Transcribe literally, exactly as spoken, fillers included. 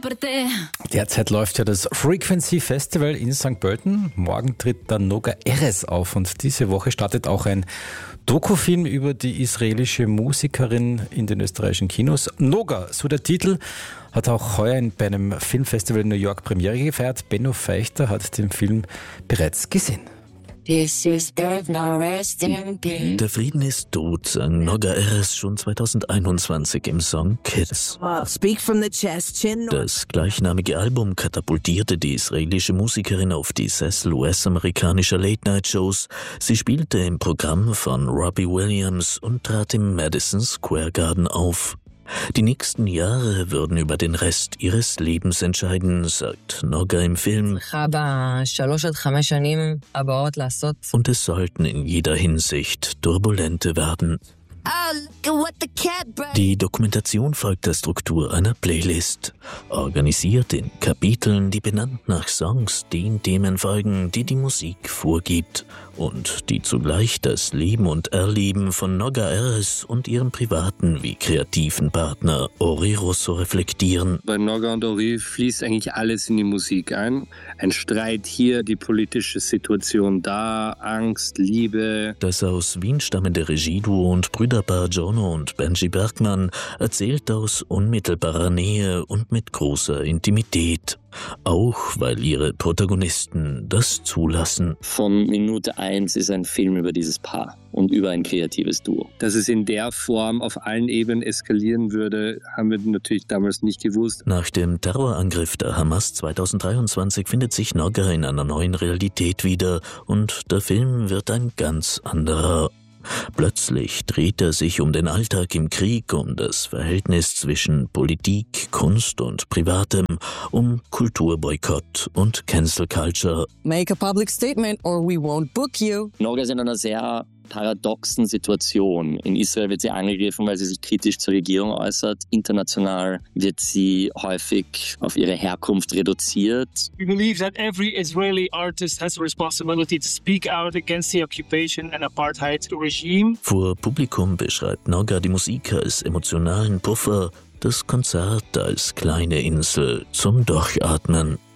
Derzeit läuft ja das Frequency Festival in Sankt Pölten. Morgen tritt dann Noga Erez auf und diese Woche startet auch ein Dokufilm über die israelische Musikerin in den österreichischen Kinos. Noga, so der Titel, hat auch heuer bei einem Filmfestival in New York Premiere gefeiert. Benno Feichter hat den Film bereits gesehen. This is death, now rest in peace. Der Frieden ist tot, sang Noga Erez schon zweitausendeinundzwanzig im Song Kids. Speak from the chest, chin. Das gleichnamige Album katapultierte die israelische Musikerin auf die Sessel U S-amerikanischer Late-Night-Shows. Sie spielte im Programm von Robbie Williams und trat im Madison Square Garden auf. Die nächsten Jahre würden über den Rest ihres Lebens entscheiden, sagt Noga im Film. Und es sollten in jeder Hinsicht turbulente werden. Die Dokumentation folgt der Struktur einer Playlist, organisiert in Kapiteln, die benannt nach Songs den Themen folgen, die die Musik vorgibt und die zugleich das Leben und Erleben von Noga Erez und ihrem privaten wie kreativen Partner Ori Russo reflektieren. Bei Noga und Ori fließt eigentlich alles in die Musik ein. Ein Streit hier, die politische Situation da, Angst, Liebe. Das aus Wien stammende Regieduo und Brüderpaar Jono und Benji Bergmann erzählt aus unmittelbarer Nähe und mit großer Intimität. Auch weil ihre Protagonisten das zulassen. Von Minute eins ist ein Film über dieses Paar und über ein kreatives Duo. Dass es in der Form auf allen Ebenen eskalieren würde, haben wir natürlich damals nicht gewusst. Nach dem Terrorangriff der Hamas zweitausenddreiundzwanzig findet sich Noga in einer neuen Realität wieder und der Film wird ein ganz anderer. Plötzlich dreht er sich um den Alltag im Krieg, um das Verhältnis zwischen Politik, Kunst und Privatem, um Kulturboykott und Cancel Culture. Make a public statement or we won't book you. Noga ist in einer sehr paradoxen Situation. In Israel wird sie angegriffen, weil sie sich kritisch zur Regierung äußert. International wird sie häufig auf ihre Herkunft reduziert. We believe that every Israeli artist has a responsibility to speak out against the occupation and apartheid regime. Vor Publikum beschreibt Noga die Musik als emotionalen Puffer, das Konzert als kleine Insel zum Durchatmen.